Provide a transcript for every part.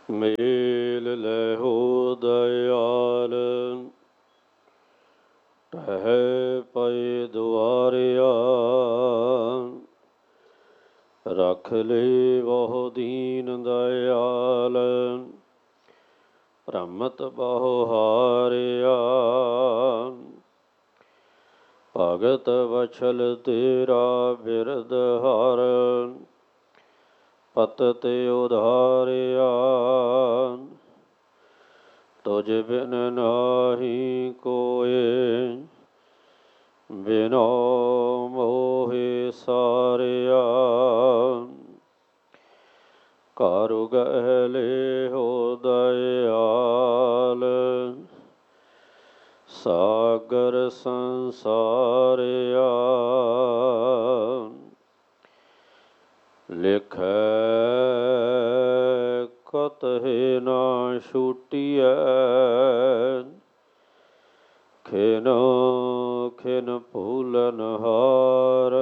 ਮੇਲ ਲੈਹੋ ਦਇਆਲ, ਟਹਿ ਪਏ ਦੁਆਰਿਆ। ਰਖ ਲੇ ਬਹੁ ਦੀਨ ਦਇਆਲ, ਭ੍ਰਮਤ ਬਹੁ ਹਾਰਿਆ। ਭਗਤ ਵਛਲ ਤੇਰਾ ਬਿਰਦ ਹਰ, ਪਤਿਤ ਉਧਾਰਿਆ। ਤੁਝ ਬਿਨ ਨਾਹੀ ਕੋਇ, ਬਿਨੋ ਮੋਹਿ ਸਾਰਿਆ। ਘਰ ਗਹਿ ਲੇਹੋ ਦਇਆਲ, ਸਾਗਰ ਸੰਸਾਰਿਆ। ਲਿਖੈ ਕਤਹਿ ਨਾ ਛੂਟੀਐ, ਖਿਨੁ ਖਿਨ ਭੂਲਨ ਹਾਰ।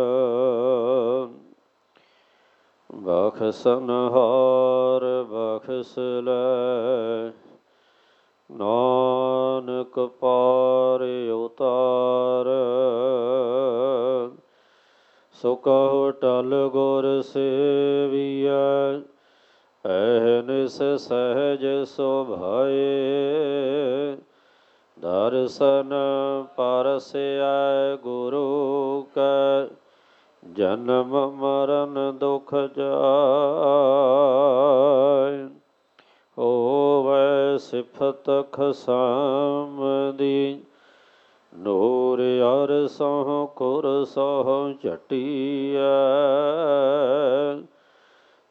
ਬਖਸ਼ਨਹਾਰ ਬਖਸ਼ ਲੈ, ਨਾਨਕ ਪਾਰ ਉਤਾਰ। ਸੋ ਕਹੁ ਟਲ ਗੁਰ ਸੇਵੀਐ, ਅਹਨਿਸ ਸਹਿਜ ਸੁਭਾਏ। ਦਰਸ਼ਨ ਪਰਸੈ ਗੁਰੂ ਕੈ, ਜਨਮ ਮਰਨ ਦੁਖ ਜਾਇ। ਹੋਵੈ ਸਿਫਤ ਖਸਮ ਦੀ, ਨੂਰ ਅਰਸਹੁ ਕੁਰਸਹੁ ਝਟੀਐ।